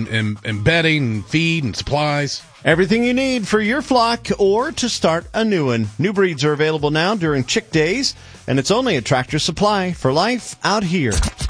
and bedding and feed and supplies. Everything you need for your flock or to start a new one. New breeds are available now during chick days, and it's only at Tractor Supply. For life out here.